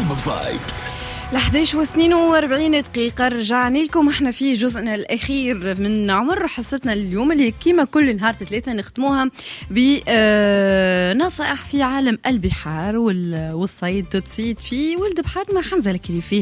ل11:42 دقيقة رجعنا لكم. احنا في جزءنا الأخير من عمر حصتنا اليوم اللي كيما كل نهار ثلاثة نختموها بنصائح في عالم البحار والصيد. تفيد في ولد بحر مع حمزة الكريفي.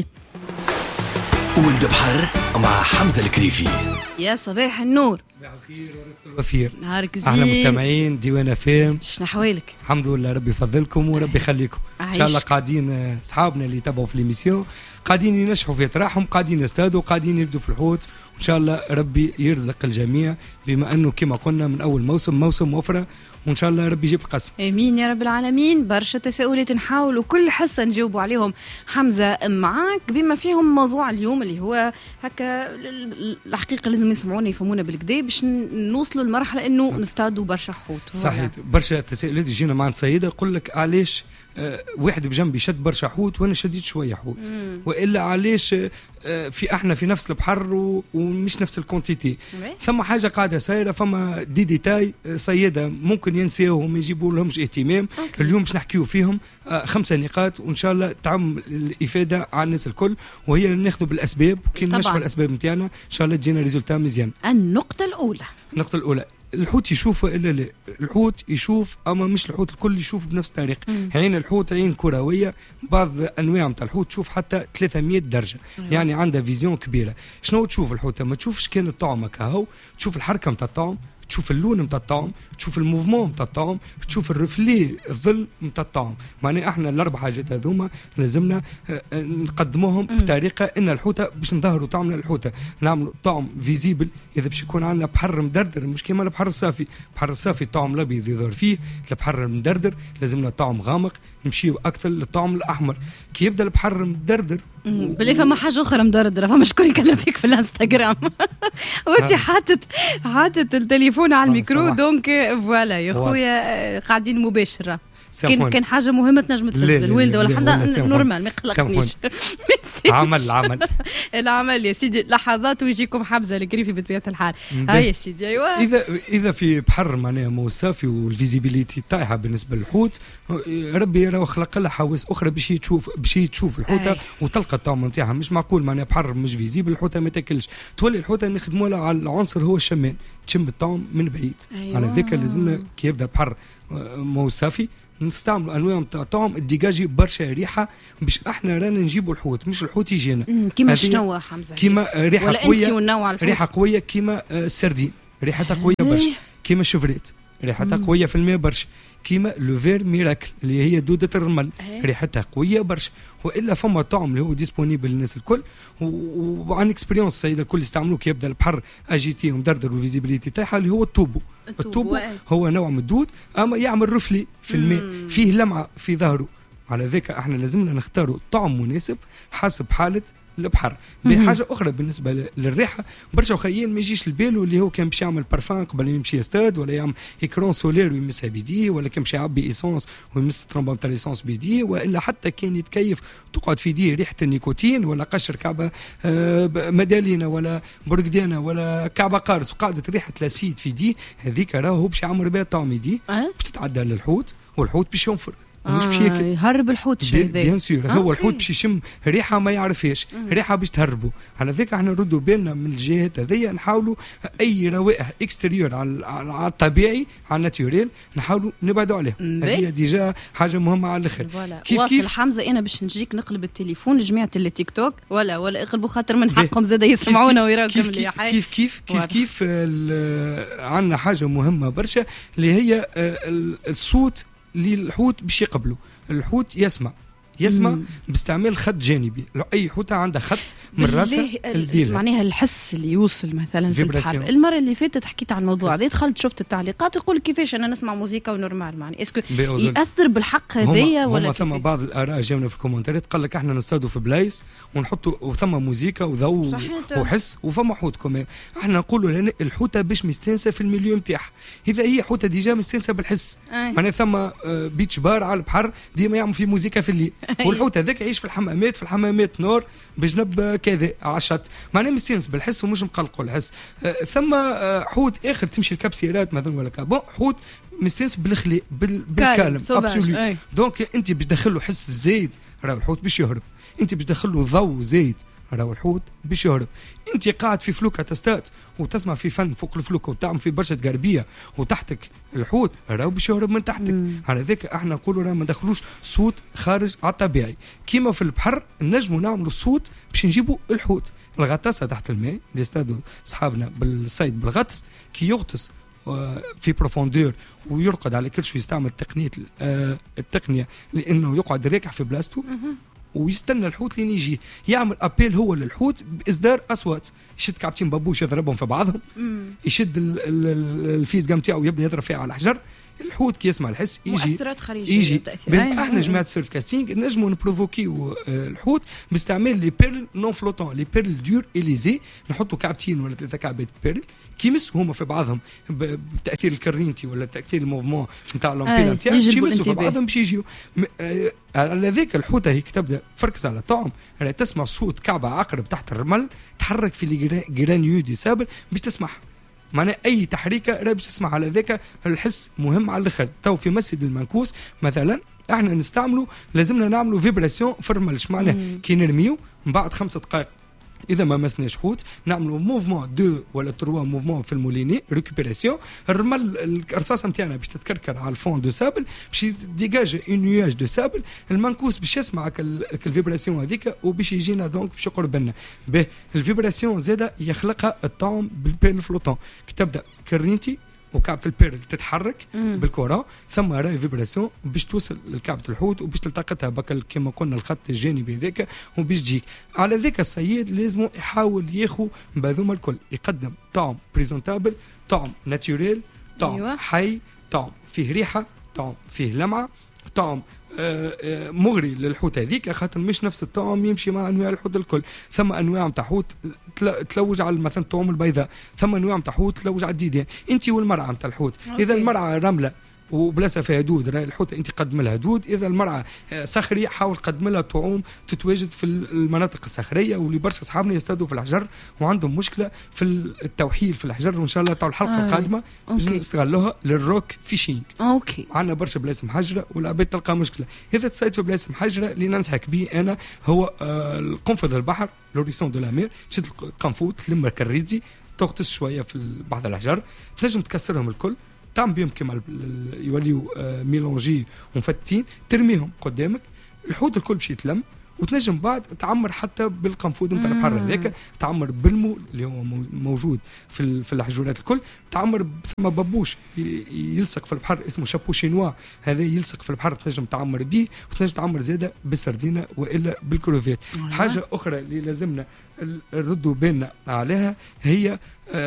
ولد بحر مع حمزة الكريفي. يا صباح النور. صباح الخير ورزق الوفير. نهارك زين. اهلا مستمعين ديوان فام. شنو احوالك؟ الحمد لله، ربي يفضلكم وربي يخليكم. ان شاء الله قاعدين اصحابنا اللي يتابعوا في الإيميسيون قاعدين ينشحوا في طراحهم، قاعدين يستادوا، قاعدين يبدوا في الحوت، وان شاء الله ربي يرزق الجميع بما انه كما قلنا من اول موسم وفره، وان شاء الله ربي يجيب القسم. امين يا رب العالمين. برشا تساؤلات نحاولوا كل حصه نجاوبوا عليهم حمزه معاك، بما فيهم موضوع اليوم اللي هو هكا الحقيقه لازم يسمعونا يفهمونا بالكدا باش نوصلوا لمرحله انه نستادوا برشا حوت. صحيح، برشا تساؤلات يجينا مع سيده يقول لك علاش واحد بجنبي شد برشا حوت وانا شديت شويه حوت، والا علاش في احنا في نفس البحر ومش نفس الكونتيتي. ثم حاجه قاعده سايره، فما ديتاي سيده ممكن ينساوهم ما يجيبوا لهمش اهتمام. اليوم باش نحكيو فيهم 5 نقاط، وان شاء الله تعم الافاده على الناس الكل، وهي ناخذوا بالاسباب وكي نمشوا الاسباب نتاعنا ان شاء الله تجينا ريزولتا مزيان. النقطه الاولى الحوت يشوف الا لا، الحوت يشوف اما مش الحوت الكل يشوف بنفس الطريقه. عين الحوت عين كرويه، بعض انواع نتاع الحوت تشوف حتى 300 درجه، يعني عندها فيزيون كبيره. شنو تشوف الحوت؟ ما تشوفش كان الطعم كهو، تشوف الحركه نتاع الطعم، تشوف اللون نتاع الطعم، تشوف الموفمون نتاع الطعم، تشوف الرفلي الظل نتاع الطعم. معناها احنا الاربع حاجات هذوما لازمنا نقدموهم بطريقه ان الحوته باش نظهروا طعمنا الحوته، نعملوا طعم فيزيبل. اذا باش يكون عندنا بحر مدردر مش كيما البحر الصافي، البحر الصافي الطعم الابيض يظهر فيه، البحر المدردر لازمنا طعم غامق، نمشيو اكثر للطعم الاحمر. كي يبدا البحر مدردر بلي فما حاجه اخرى مدردره، فما شكون يكلم فيك في الانستغرام وانت حاطط التليفون على الميكرو، دونك فوالا يا خويا قاعدين مباشره. كان حاجه مهمه تنجم تهز الوالده ولا حدا نورمال ما يقلقنيش. العمل يا سيدي لحظات ويجيكم حمزه الكريفي بطبيعه الحال. هاي يا سيدي. ايوه، اذا في بحر معناها مو صافي والفيزيبيليتي طايحه بالنسبه للحوت، ربي راه خلق لها حواس اخرى باش تشوف الحوته وتلقى الطعم نتاعها. مش معقول معناها بحر مش فيزيبل الحوته ما تاكلش، تولي الحوته نخدموا لها على العنصر هو الشمان، تشم الطعم من بعيد. على ذاك لازمنا كي يبدا البحر مو صافي نستعملوا انواع نتاع طعم الديجاجي برشا ريحه باش احنا رانا نجيبوا الحوت مش الحوت يجينا. كيما شنو حمزه؟ كيما ريحه قويه، ريحه قويه كيما السردين ريحتها قويه برشا، كيما الشوفريت ريحتها قويه في الماء برشا، كيما لوفير ميراكل اللي هي دودة الرمل ريحتها قوية برشا. وإلا فما طعم اللي هو ديسبونيبل للناس الكل، وعن اكسبيريونس السيدة الكل يستعملوه كي يبدا البحر اجيتي ومدردر وفيزيبيليتي تاعها، اللي هو التوبو هو نوع من الدود اما يعمل رفلي في الماء، فيه لمعة في ظهره. على ذاك احنا لازمنا نختاروا طعم مناسب حسب حالة البحر. بحاجه اخرى بالنسبه للريحه، برشا وخيين ما يجيش البالو اللي هو كان باش يعمل بارفان قبل ما يمشي يستاد، ولا يعمل اكرون سولير ويمسها بيديه، ولا كان باش يعبي ايسونس ويمس ترومبون تاع ايسونس بيديه، والا حتى كان يتكيف تقعد في يديه ريحه النيكوتين، ولا قشر كعبه مدالينا ولا برقدانه ولا كعبه قارص وقعدت ريحه لاسيد في يديه، هذيك راهو باش يعمر بها طعم يديه باش تتعدى للحوت، والحوت باش ينفر مش باش يهرب الحوت شيء بيان سور. هو الحوت باش يشم ريحه ما يعرفهاش، ريحه باش تهربه. على ذاك احنا نردوا بالنا من الجهات هذيا، نحاولوا اي روائح اكستيريور على الطبيعي على الناتوريل نحاولوا نبعدوا عليها. هذه ديجا حاجه مهمه على الاخر. كيف حمزه انا باش نجيك نقلب التليفون لجماعه التيك توك ولا يقلبوا خاطر من حقهم زاد يسمعونا ويراوكم مليح. كيف عندنا حاجه مهمه برشا اللي هي الصوت اللي الحوت باش يقبلوا. الحوت يسمع باستعمال خط جانبي، لو اي حوته عندها خط من راسها الذيل، معناها الحس اللي يوصل مثلا في البحر. المره اللي فاتت حكيت عن الموضوع هذا، دخلت شفت التعليقات يقول كيفاش انا نسمع موسيقى ونورمال، معني اسكو ياثر بالحق هذايا ولا ثم بعض الاراء جاونا في الكومنتات قال لك احنا نصطادوا في بلايص ونحطوا وثم موسيقى وضوء وحس وفما حوت كمان. احنا نقولوا لان الحوته باش مستانسه في المليو نتاعها، اذا هي حوته ديجا مستانسه بالحس، معناها ثم بيتش بار على البحر ديما يعمل في موسيقى في الليل، والحوت هذاك يعيش في الحمامات نور بجنب كذا على الشط، معناه مستانس بالحس ومش مقلق الحس. ثم حوت اخر تمشي الكبسيرات مثلا ولا كابون، حوت مستانس بالخلي بالكالم ابسولي. دونك انت باش تدخله حس زايد راهو الحوت باش يهرب، انت باش تدخله ضوء زايد راهو الحوت باش يهرب. انت قاعد في فلوكه تستات وتسمع في فن فوق الفلوكه وتعمل في برشا قربيه وتحتك الحوت راهو باش يهرب من تحتك. على ذاك احنا نقولوا راه ما ندخلوش صوت خارج على الطبيعي. كيما في البحر نجموا نعملوا صوت باش نجيبوا الحوت. الغطاسه تحت الماء اللي يستادوا صحابنا بالصيد بالغطس كي يغطس في بروفوندور ويرقد على كل شيء يستعمل التقنيه لانه يقعد راكع في بلاصته ويستنى الحوت لين يجي يعمل ابيل هو للحوت باصدار اصوات. يشد كعبتين بابوش يضربهم في بعضهم، يشد الفيزقه نتاعو يبدا يضرب فيها على الحجر. الحوت كي يسمع الحس يجي احنا جماعه سيرف كاستينغ نجموا نبروفوكيو الحوت باستعمال لي بيرل نون فلوتون، لي بيرل دور اليزي. نحطوا كعبتين ولا 3 كعبات بيرل كي يمسوا هما في بعضهم بتاثير الكرينتي ولا تاثير الموفمون نتاع لامبيلا نتاعهم يمسوا في بعضهم باش يجيو. على ذاك الحوته هيك تبدا فركز على طعم راهي تسمع صوت كعبه عقرب تحت الرمل تحرك في لي جرانيو دي سابل باش تسمعها. معناه اي تحريكه راهي باش تسمع. على ذاك الحس مهم على الاخر. تو في مسجد المنكوس مثلا احنا نستعملوا لازمنا نعملوا فيبراسيون في الرمل. معناه كي نرميو من بعد 5 دقائق اذا ما مسناش حوت نعملوا موفمون 2 ولا 3 موفمون في الموليني ريكوبيراسيون. الرمل الرصاصه نتاعنا باش تتكركر على الفون دو سابل باش ديجاج اون نياج دو سابل. المنكوس باش يسمع الفيبراسيون هذيك وباش يجينا دونك باش يقرب لنا به. الفيبراسيون زاده يخلقها الطعم بالبيرل فلوتون. كي تبدا كرنيتي وكعبة البيرل تتحرك بالكرة ثم راي فيبراسيون باش توصل لكعبة الحوت وباش تلتقطها بكل كما قلنا الخط الجانبي ذاك وباش تجيك. على ذاك الصياد لازم يحاول ياخو بهذوما الكل، يقدم طعم بريزونتابل، طعم ناتوريل، طعم حي، طعم فيه ريحة، طعم فيه لمعة، طعم مغري للحوت هذيك. خاطر مش نفس الطعم يمشي مع انواع الحوت الكل. ثم انواع نتاع حوت تلوج على مثلا الطعوم البيضاء، ثم انواع نتاع حوت تلوج على الديدان. انت والمرعى نتاع الحوت اذا المرعى رمله وبلاصه فيها دود راهي الحوت انت قدم لها دود. اذا المرعى صخري حاول قدم لها طعوم تتواجد في المناطق الصخريه. واللي برشا اصحابنا يصطادوا في الحجر وعندهم مشكله في التوحيل في الحجر. وان شاء الله تاع الحلقه القادمه نستغلوها للروك فيشينج. عندنا برشا بلايص محجره والعباد تلقى مشكله. اذا تصيد في بلايص محجره اللي ننصحك به انا هو القنفذ البحر لوريسون دو لامير. تشد القنفذ تلم الكريزي تغطس شويه في بعض الاحجار تنجم تكسرهم الكل تعمل بهم كما يوليو ميلونجي ومفتين ترميهم قدامك. الحوت الكل باش يتلم وتنجم بعد تعمر حتى بالقنفذ نتاع البحر هذاك تعمر بالمو اللي هو موجود في الحجورات الكل. تعمر ثم بابوش يلصق في البحر اسمه شابو شينوا هذا يلصق في البحر تنجم تعمر به. وتنجم تعمر زاده بالسردينه والا بالكروفيت. حاجه اخرى اللي لازمنا نردوا بالنا عليها هي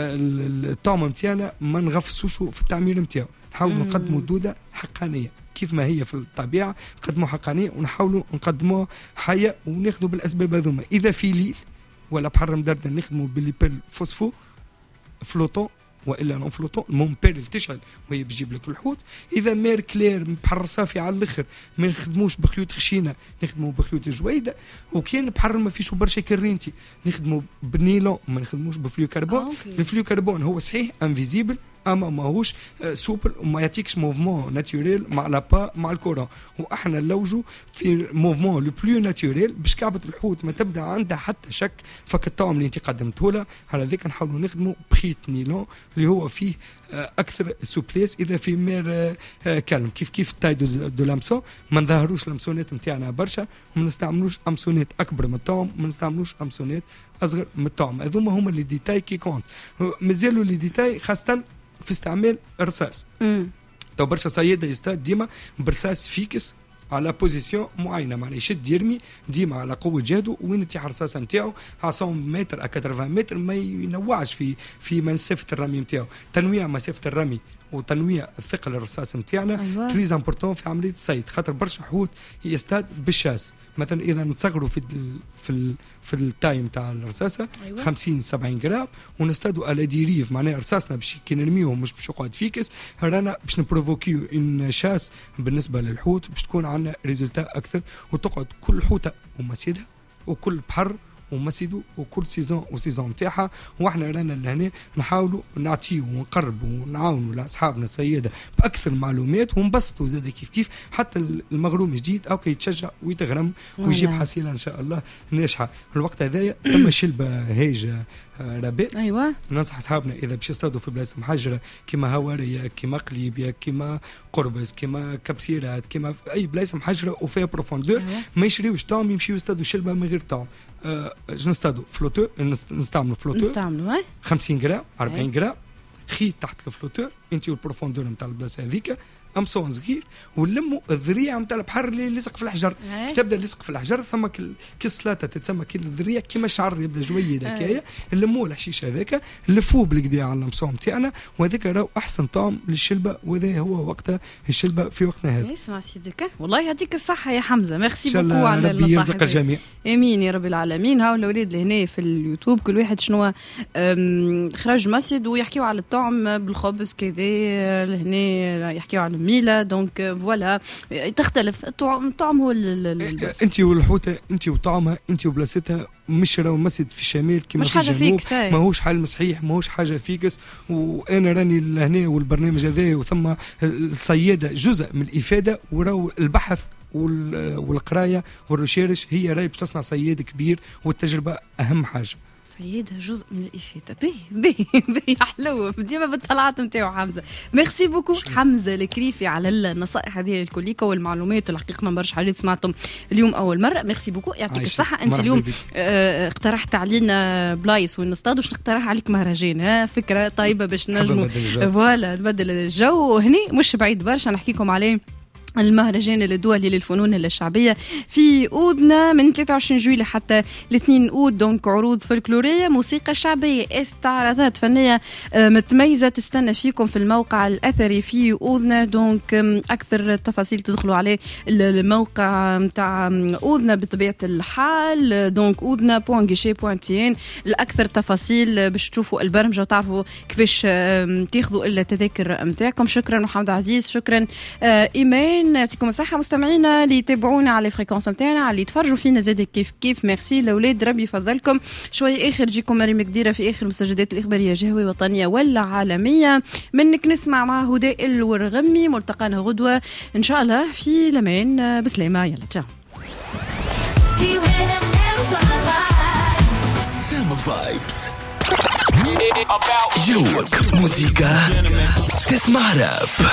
الطعم نتاعنا ما نغفصوش في التعمير نتاعو. نحاولوا نقدموا دوده حقانيه كيف ما هي في الطبيعه نقدموا حقانيه ونحاولوا نقدموها حيه وناخذوا بالاسباب هذوما. اذا في ليل ولا بحر مدردن نخدموا بالليبل فوسفو فلوتون والا نون فلوتون. المهم بيرل تشعل وهي بتجيب لك الحوت. اذا مير كلير بحر صافي على الاخر ما نخدموش بخيوط خشينه نخدموا بخيوط جويده. وكان بحر ما فيش برشا كرينتي نخدموا بنيلون ما نخدموش بفليو كربون. الفليو كربون هو صحيح انفيزيبل اما ماهوش سوبل وما يعطيكش موفمون ناتوريل مع لابا مع الكورون. واحنا نلوجوا في موفمون لو بلو ناتوريل باش كعبه الحوت ما تبدا عندها حتى شك فك الطعم اللي انت قدمته لها. على ذلك نحاولوا نخدموا بخيط نيلون اللي هو فيه اكثر سوبليس. اذا في مير كالم كيف تاي دو لامسون ما نظهروش لامسونات نتاعنا برشا وما نستعملوش امسونات اكبر من الطعم وما نستعملوش امسونات اصغر من الطعم. هذوما هما اللي ديتاي كي كونت. مازالوا اللي ديتاي خاصه في استعمال الرصاص. تو برشا صيادة يستاد ديما برصاص فيكس على بوزيسيون معينه معناها يشد يرمي ديما على قوه جهده وين تيح الرصاصه نتاعو 100 متر 80 متر ما ينوعش في مسافه الرمي نتاعو. تنويع مسافه الرمي وتنويع الثقل الرصاص نتاعنا تريز امبورطون في عمليه الصيد. خاطر برشا حوت يستاد بالشاس مثلا اذا نصغروا في التايم تاع الرصاصه 50 70 جرام ونستادوا على ديريف معناها رصاصنا باش كي نرميوه مش باش يقعد فيكس رانا باش نبروفوكيو ان شاس بالنسبه للحوت باش تكون عندنا ريزولتا اكثر وتقعد كل حوته ومسيدها وكل بحر ومسيدو وكل سيزون وسيزون نتاعها. واحنا رانا لهنا نحاولوا نعطيو ونقربوا ونعاونوا لاصحابنا السيده باكثر معلومات ونبسطوا زاد كيف حتى المغروم جديد او كي يتشجع ويتغرم ويجيب حصيله ان شاء الله ناجحه. الوقت هذايا ثم شلبه هيجه رباء. ايوه ننصح اصحابنا اذا باش يصطادوا في بلاصه محجره كيما هواريه كيما قليبيه كيما قربز كيما كبسيرات كيما اي بلاصه محجره وفيها بروفوندور ما يشريوش طعم يمشيو يصطادوا شلبه من غير طعم. نصطادوا فلوتور نستعملوا فلوتور 50 جرام 40 جرام خيط تحت الفلوتور انت والبروفوندور نتاع البلاصه هذيك امصون صغير ونلموا الذريعه نتاع البحر اللي لصق في الحجر. تبدا لصق في الحجر ثم كسلاته تتسمى كل الذريعه كيما الشعر يبدا جويد هكايا نلموه الحشيش هذاك نلفوه بالكدا على الامصون نتاعنا وهذاك راهو احسن طعم للشلبه وهذا هو وقتها الشلبه في وقتنا هذا. اسمع سيدك والله يعطيك الصحه يا حمزه ميرسي بوكو على ربي يرزق الجميع امين يا رب العالمين. هاو الاولاد لهنا في اليوتيوب كل واحد شنو خرج مسجد ويحكيوا على الطعم بالخبز كذا لهنا يحكيوا على الميله دونك فوالا تختلف الطعم هو انت والحوته انت وطعمها انت وبلاصتها مش راهو مسجد في الشمال كما في الجنوب ماهوش حل صحيح ماهوش حاجه فيكس. وانا راني لهنا والبرنامج هذا وثم الصياده جزء من الافاده وراهو البحث والقرايه والريشيرش هي راهي باش تصنع صياد كبير والتجربه اهم حاجه. صيادة جزء من الإفادة بي حلوة ديما بالطلعات نتاعو حمزة. ميرسي بوكو حمزة الكريفي على النصائح هذه الكليكة والمعلومات الحقيقة ما برش حاجات سمعتم اليوم أول مرة. ميرسي بوكو يعطيك الصحة. أنت اليوم اقترحت علينا بلايص وين نصطاد وش نقترح عليك مهرجان فكرة طيبة باش نجمو فوالا نبدل الجو هني مش بعيد برشا نحكيكم عليه المهرجان الدولي للفنون الشعبية في أودنا من 23 جويلية حتى 2 أود. دونك عروض فلكلورية موسيقى شعبية استعراضات فنية متميزة تستنى فيكم في الموقع الأثري في أودنا. دونك أكثر التفاصيل تدخلوا عليه الموقع متاع أودنا بطبيعة الحال دونك أودنا.guichet.tn الأكثر تفاصيل باش تشوفوا البرمجة وتعرفوا كيفاش تاخذوا التذاكر متاعكم. شكرا محمد عزيز شكرا إيمان يعطيكم الصحة مستمعينا اللي يتابعونا على الفريكونس نتاعنا اللي يتفرجوا فينا زاد كيف ميرسي الأولاد ربي يفضلكم. شوية آخر جيكم مريم قديرة في آخر المستجدات الإخبارية جهوية وطنية ولا عالمية منك نسمع مع هداء الورغمي. ملتقانا غدوة إن شاء الله في لمان بسلامة. يلا تشاو. جوك موسيقى تسمع راب.